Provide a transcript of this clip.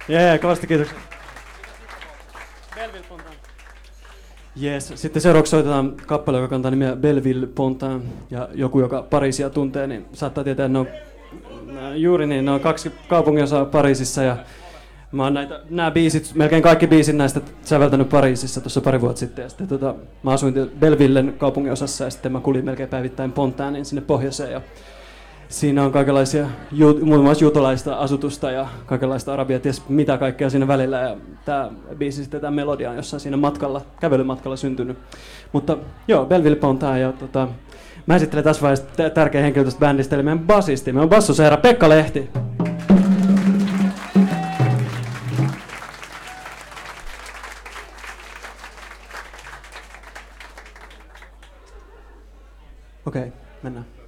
Kovasti kiitoksia. Belleville Fontaine. Yes. Sitten seuraavaksi soitetaan kappale, joka kantaa nimeä Belleville Fontaine. Ja joku, joka Pariisia tuntee, niin saattaa tietää, että ne on kaksi kaupunginosaa Pariisissa. Ja mä oon nämä biisit, melkein kaikki biisit näistä säveltänyt Pariisissa tuossa pari vuotta sitten. Ja sitten mä asuin Bellevillen kaupunginosassa ja sitten mä kuljin melkein päivittäin Fontaineen sinne pohjoiseen. Ja siinä on kaikenlaisia, muun muassa juutalaista asutusta ja kaikenlaista arabia, ties mitä kaikkea siinä välillä. Ja tämä biisi sitten, tämä melodia on jossain siinä kävelymatkalla syntynyt. Mutta joo, Belleville Fontaine ja mä esittelen tässä vaiheessa tärkeä henkilö tästä bändistä, eli meidän basisti. Meidän bassoseera Pekka Lehti. Okei, mennään.